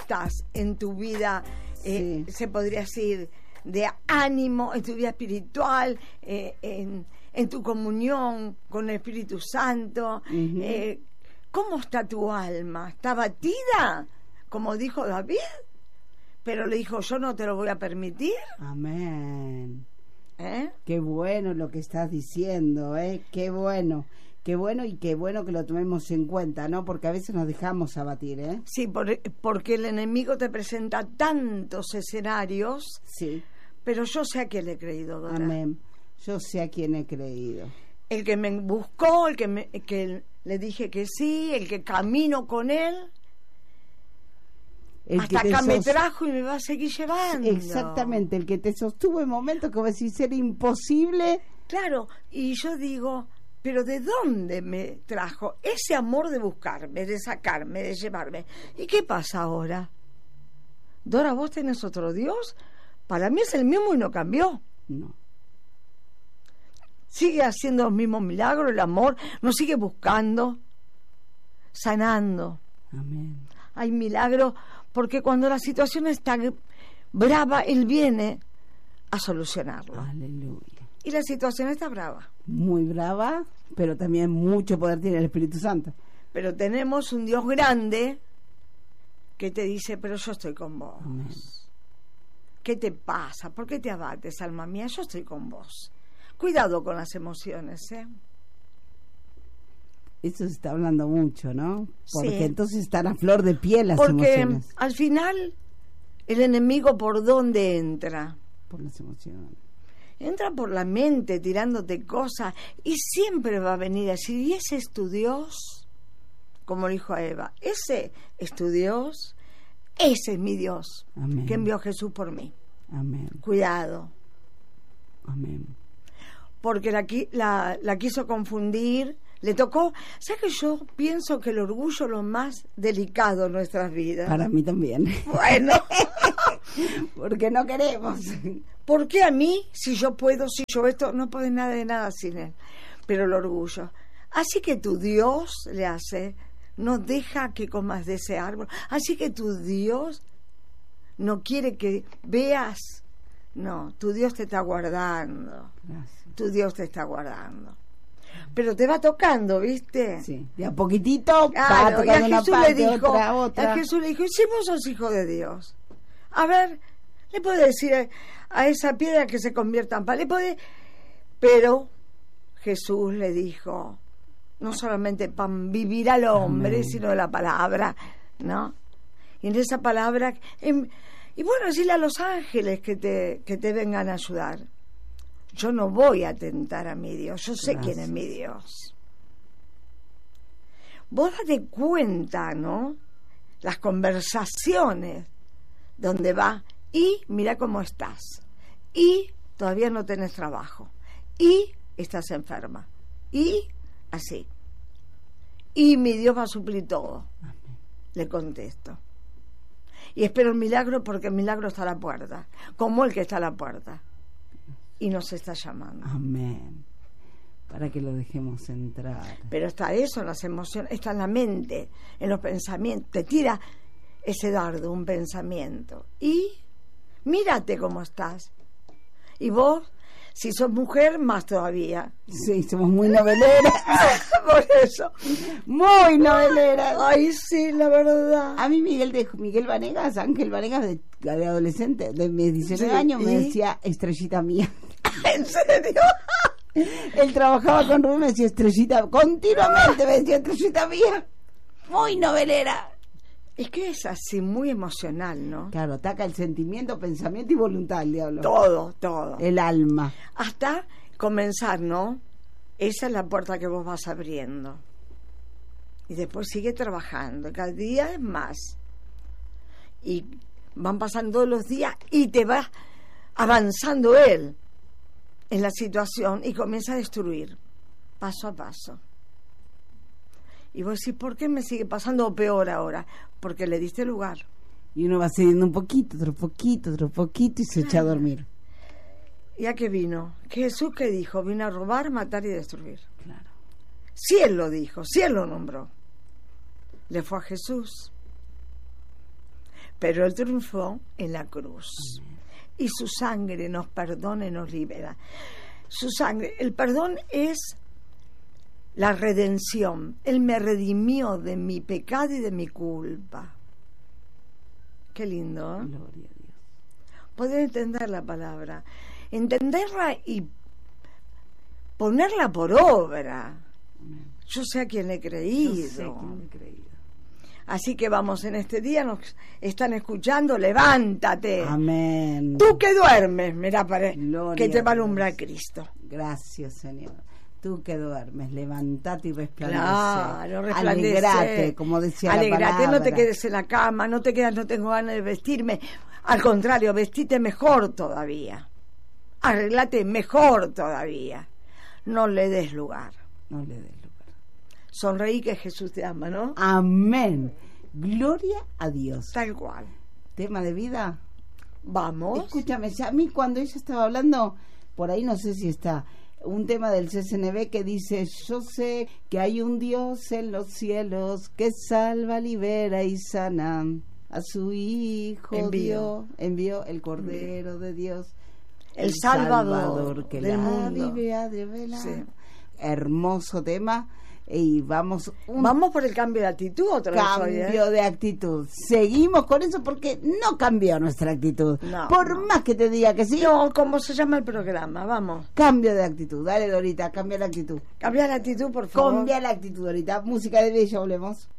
estás en tu vida, Sí. se podría decir, de ánimo, en tu vida espiritual, en tu comunión con el Espíritu Santo? Ujú. ¿Cómo está tu alma? ¿Está batida? Como dijo David, pero le dijo, yo no te lo voy a permitir. Amén. ¿Eh? Qué bueno lo que estás diciendo, ¿eh? Qué bueno y qué bueno que lo tomemos en cuenta, ¿no? Porque a veces nos dejamos abatir, ¿eh? Sí, porque el enemigo te presenta tantos escenarios, Sí. pero yo sé a quién le he creído, Dora. Amén. Yo sé a quién he creído. El que me buscó, el que le dije que sí, el que camino con él, El hasta que te acá me trajo y me va a seguir llevando. Exactamente, el que te sostuvo en momentos que vos decís era imposible. Claro, y yo digo, pero ¿de dónde me trajo ese amor de buscarme, de sacarme, de llevarme? ¿Y qué pasa ahora? Dora, ¿vos tenés otro Dios? Para mí es el mismo y no cambió. No. Sigue haciendo los mismos milagros, el amor, nos sigue buscando, sanando. Amén. Hay milagros, porque cuando la situación está brava, Él viene a solucionarlo. Aleluya. Y la situación está brava. Muy brava, pero también mucho poder tiene el Espíritu Santo. Pero tenemos un Dios grande que te dice, pero yo estoy con vos. Amén. ¿Qué te pasa? ¿Por qué te abates, alma mía? Yo estoy con vos. Cuidado con las emociones, ¿eh? Eso se está hablando mucho, ¿no? Porque Sí. entonces están a flor de piel las Porque emociones. al final, el enemigo, ¿por dónde entra? Por las emociones. Entra por la mente tirándote cosas y siempre va a venir a decir, ¿y ese es tu Dios? Como le dijo a Eva, ese es tu Dios, ese es mi Dios, Amén. que envió a Jesús por mí. Amén. Cuidado, Amén. porque la quiso confundir, le tocó. ¿Sabes que yo pienso que el orgullo es lo más delicado en nuestras vidas? Para mí también. Bueno, Porque no queremos. ¿por qué a mí, si yo puedo, si yo esto, no puedes nada de nada sin él? Pero el orgullo. Así que tu Dios le hace, no deja que comas de ese árbol. Así que tu Dios no quiere que veas. No, tu Dios te está guardando. Gracias. Tu Dios te está guardando. Pero te va tocando, ¿viste? Sí, de a poquitito va Claro, y tocando a una Jesús parte, le dijo, otra. a Jesús le dijo, ¿y si vos sos hijo de Dios? A ver, le puede decir a esa piedra que se convierta en pan, le puede, pero Jesús le dijo, no solamente pan vivirá el hombre, Amén. sino de la palabra, ¿no? Y en esa palabra, y bueno, decirle a los ángeles que te vengan a ayudar. Yo no voy a tentar a mi Dios, yo sé Gracias. quién es mi Dios. Vos date cuenta, ¿no? Las conversaciones donde va y mira cómo estás. Y todavía no tenés trabajo. Y estás enferma. Y así. Y mi Dios va a suplir todo. Amén. Le contesto. Y espero el milagro porque el milagro está a la puerta. Como el que está a la puerta. Y nos está llamando. Amén. Para que lo dejemos entrar. Pero está eso en las emociones, está en la mente, en los pensamientos. Te tira ese dardo, un pensamiento. Y mírate cómo estás. Y vos, si sos mujer, más todavía. Sí, somos muy noveleras. Por eso. Muy noveleras. Ay, sí, la verdad. A mí Miguel Vanegas, Ángel Vanegas, de adolescente, de mis 19 Sí, años, me ¿y? decía estrellita mía. ¿En serio? Él trabajaba con Rubén, me decía estrellita, continuamente me decía estrellita mía. Muy novelera. Es que es así, muy emocional, ¿no? Claro, ataca el sentimiento, pensamiento y voluntad, el diablo. Todo. El alma. Hasta comenzar, ¿no? Esa es la puerta que vos vas abriendo. Y después sigue trabajando. Cada día es más. Y van pasando los días y te va avanzando él en la situación y comienza a destruir, paso a paso. Y vos decís, ¿por qué me sigue pasando peor ahora? Porque le diste lugar. Y uno va cediendo un poquito, otro poquito y se echa a dormir. ¿Y a qué vino? Jesús, ¿qué dijo? Vino a robar, matar y destruir. Claro. Si él lo dijo, si él lo nombró, le fue a Jesús. pero Él triunfó en la cruz. Y su sangre nos perdona y nos libera. Su sangre, el perdón es la redención. Él me redimió de mi pecado y de mi culpa. Qué lindo, ¿eh? Gloria a Dios. Poder entender la palabra, entenderla y ponerla por obra. Yo sé a quién le he creído. Yo sé quién le he creído. Así que vamos, en este día nos están escuchando, levántate. Amén. Tú que duermes, mirá, que te va a Dios. alumbrar Cristo. Gracias, Señor. Tú que duermes, levantate y resplandece. Claro, resplandece. Alegrate, como decía Alegrate, la palabra. no te quedes en la cama, no te quedas, no tengo ganas de vestirme. Al contrario, vestite mejor todavía. Arreglate mejor todavía. No le des lugar. No le des lugar. Sonreí que Jesús te ama, ¿no? Amén. Gloria a Dios. Tal cual. Tema de vida. Vamos. Escúchame, a mí cuando ella estaba hablando, por ahí no sé si está, un tema del CCNB que dice: yo sé que hay un Dios en los cielos que salva, libera y sana. A su Hijo envió el Cordero de Dios, el Salvador que del la mundo. vive a revelar. Sí. Hermoso tema. Y vamos por el cambio de actitud otra vez hoy, cambio de actitud. Seguimos con eso porque no cambió nuestra actitud. No, por más que te diga que sí. No, ¿cómo se llama el programa? Vamos. Cambio de actitud. Dale, Dorita, cambia la actitud. Cambia la actitud, por favor. Cambia la actitud, Dorita. Música de Bella, volvemos.